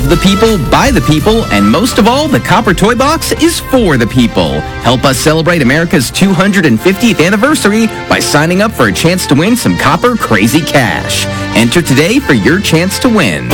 Of the people, by the people, and most of all, the Copper Toy Box is for the people. Help us celebrate America's 250th anniversary by signing up for a chance to win some Copper Crazy Cash. Enter today for your chance to win.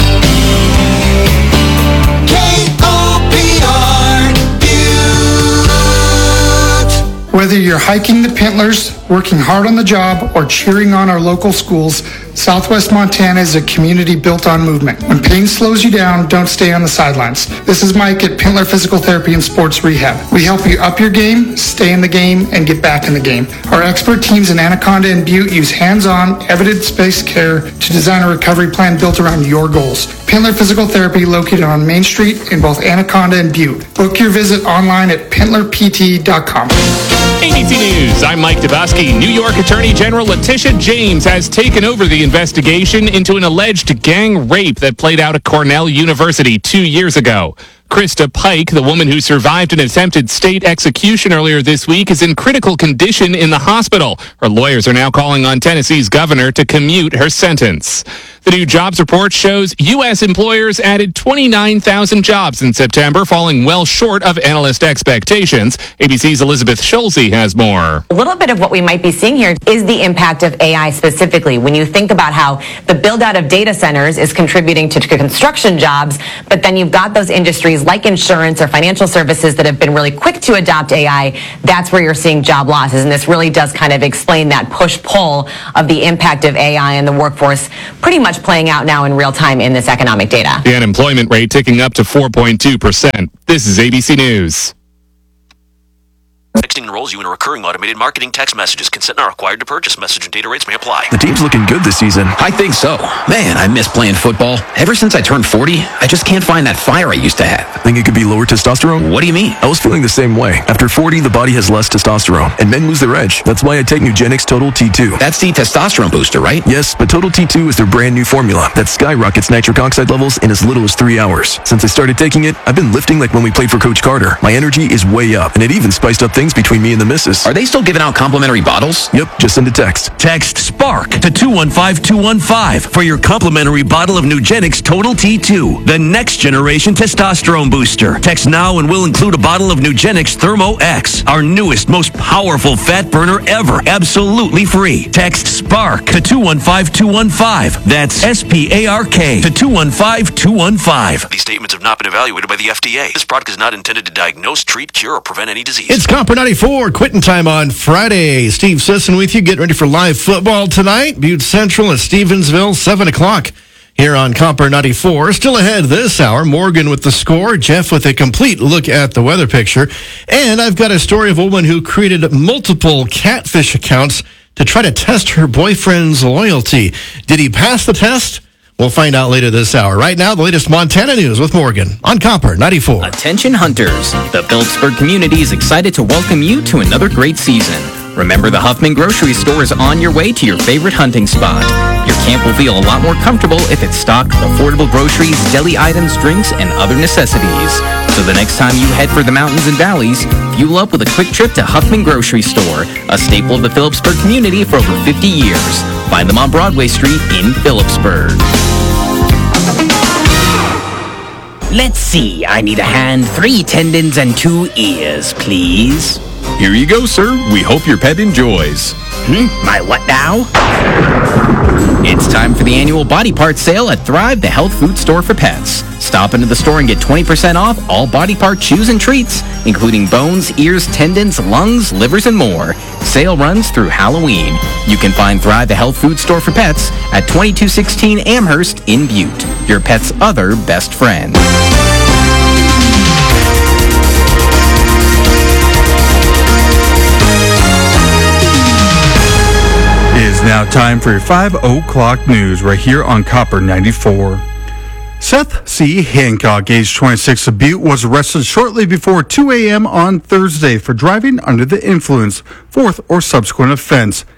Whether you're hiking the Pintlers, working hard on the job, or cheering on our local schools, Southwest Montana is a community built on movement. When pain slows you down, don't stay on the sidelines. This is Mike at Pintler Physical Therapy and Sports Rehab. We help you up your game, stay in the game, and get back in the game. Our expert teams in Anaconda and Butte use hands-on, evidence-based care to design a recovery plan built around your goals. Pintler Physical Therapy, located on Main Street in both Anaconda and Butte. Book your visit online at pintlerpt.com. ABC News, I'm Mike Dabowski. New York Attorney General Letitia James has taken over the investigation into an alleged gang rape that played out at Cornell University 2 years ago. Krista Pike, the woman who survived an attempted state execution earlier this week, is in critical condition in the hospital. Her lawyers are now calling on Tennessee's governor to commute her sentence. The new jobs report shows U.S. employers added 29,000 jobs in September, falling well short of analyst expectations. ABC's Elizabeth Schulze has more. A little bit of what we might be seeing here is the impact of AI specifically. When you think about how the build-out of data centers is contributing to construction jobs, but then you've got those industries like insurance or financial services that have been really quick to adopt AI, that's where you're seeing job losses. And this really does kind of explain that push-pull of the impact of AI in the workforce pretty much playing out now in real time in this economic data. The unemployment rate ticking up to 4.2%. This is ABC News. Texting enrolls you in a recurring automated marketing text messages. Consent not required to purchase. Message and data rates may apply. The team's looking good this season. I think so. Man, I miss playing football. Ever since I turned 40, I just can't find that fire I used to have. Think it could be lower testosterone? What do you mean? I was feeling the same way. After 40, the body has less testosterone, and men lose their edge. That's why I take Nugenix Total T2. That's the testosterone booster, right? Yes, but Total T2 is their brand new formula that skyrockets nitric oxide levels in as little as 3 hours. Since I started taking it, I've been lifting like when we played for Coach Carter. My energy is way up, and it even spiced up things between me and the missus. Are they still giving out complimentary bottles? Yep, just send a text. Text SPARK to 215215 for your complimentary bottle of Nugenix Total T2, the next generation testosterone booster. Text now and we'll include a bottle of Nugenix Thermo X, our newest, most powerful fat burner ever, absolutely free. Text SPARK to 215215. That's SPARK to 215215. These statements have not been evaluated by the FDA. This product is not intended to diagnose, treat, cure, or prevent any disease. It's Copper 94, quitting time on Friday. Steve Sisson with you, getting ready for live football tonight. Butte Central at Stevensville, 7 o'clock here on Copper 94. Still ahead this hour, Morgan with the score, Jeff with a complete look at the weather picture. And I've got a story of a woman who created multiple catfish accounts to try to test her boyfriend's loyalty. Did he pass the test? We'll find out later this hour. Right now, the latest Montana news with Morgan on Copper 94. Attention hunters. The Phillipsburg community is excited to welcome you to another great season. Remember, the Huffman Grocery Store is on your way to your favorite hunting spot. Your camp will feel a lot more comfortable if it's stocked with affordable groceries, deli items, drinks, and other necessities. So the next time you head for the mountains and valleys, fuel up with a quick trip to Huffman Grocery Store, a staple of the Phillipsburg community for over 50 years. Find them on Broadway Street in Phillipsburg. Let's see. I need a hand, 3 tendons, and 2 ears, please. Here you go, sir. We hope your pet enjoys. My what now? It's time for the annual body part sale at Thrive, the health food store for pets. Stop into the store and get 20% off all body part chews and treats, including bones, ears, tendons, lungs, livers, and more. Sale runs through Halloween. You can find Thrive, the health food store for pets at 2216 Amherst in Butte, your pet's other best friend. It is now time for your 5 o'clock news right here on Copper 94. Seth C. Hancock, age 26 of Butte, was arrested shortly before 2 a.m. on Thursday for driving under the influence, fourth or subsequent offense,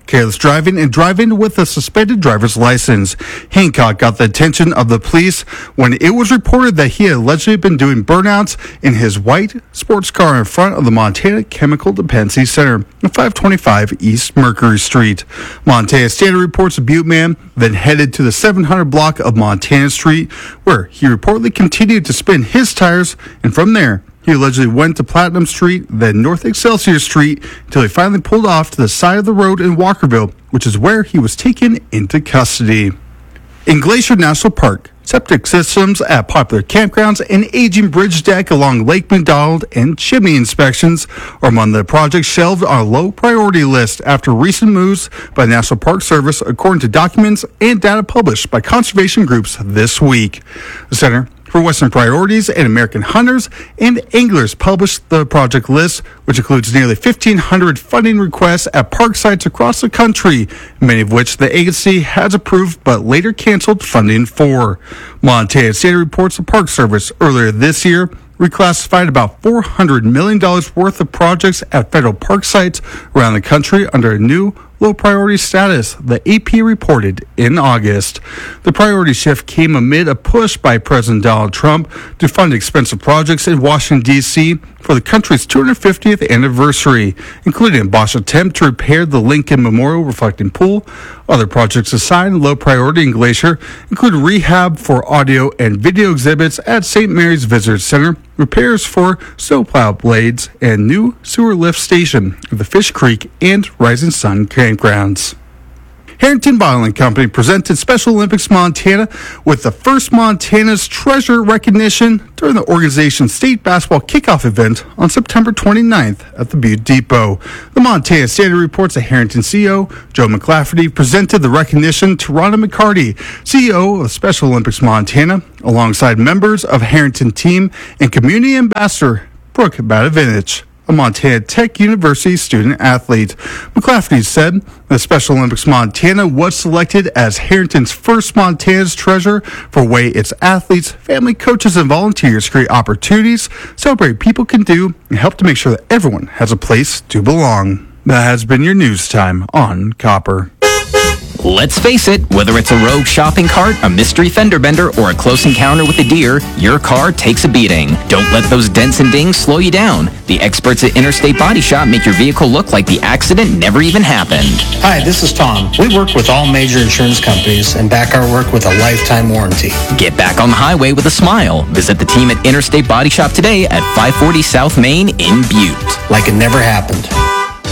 careless driving, and driving with a suspended driver's license. Hancock got the attention of the police when it was reported that he had allegedly been doing burnouts in his white sports car in front of the Montana Chemical Dependency Center at 525 East Mercury Street. Montana Standard reports the Butte man then headed to the 700 block of Montana Street, where he reportedly continued to spin his tires, and from there, he allegedly went to Platinum Street, then North Excelsior Street, until he finally pulled off to the side of the road in Walkerville, which is where he was taken into custody. In Glacier National Park, septic systems at popular campgrounds, and aging bridge deck along Lake McDonald, and chimney inspections are among the projects shelved on a low priority list after recent moves by the National Park Service, according to documents and data published by conservation groups this week. The Center for Western Priorities and American Hunters and Anglers published the project list, which includes nearly 1,500 funding requests at park sites across the country, many of which the agency has approved but later canceled funding for. Montana State reports the Park Service earlier this year reclassified about $400 million worth of projects at federal park sites around the country under a new low priority status, the AP reported in August. The priority shift came amid a push by President Donald Trump to fund expensive projects in Washington, D.C. for the country's 250th anniversary, including a Bosch attempt to repair the Lincoln Memorial Reflecting Pool. Other projects assigned low priority in Glacier include rehab for audio and video exhibits at St. Mary's Visitor Center, repairs for snowplow blades, and new sewer lift station at the Fish Creek and Rising Sun campgrounds. Harrington Bottling Company presented Special Olympics Montana with the first Montana's Treasure recognition during the organization's state basketball kickoff event on September 29th at the Butte Depot. The Montana Standard reports that Harrington CEO Joe McLafferty presented the recognition to Rhonda McCarty, CEO of Special Olympics Montana, alongside members of Harrington team and community ambassador Brooke Badavinich, a Montana Tech University student-athlete. McLafferty said the Special Olympics Montana was selected as Harrington's first Montana's Treasure for the way its athletes, family, coaches, and volunteers create opportunities, celebrate people can do, and help to make sure that everyone has a place to belong. That has been your news time on Copper. Let's face it, whether it's a rogue shopping cart, a mystery fender bender, or a close encounter with a deer, your car takes a beating. Don't let those dents and dings slow you down. The experts at Interstate Body Shop make your vehicle look like the accident never even happened. Hi, this is Tom. We work with all major insurance companies and back our work with a lifetime warranty. Get back on the highway with a smile. Visit the team at Interstate Body Shop today at 540 South Main in Butte. Like it never happened.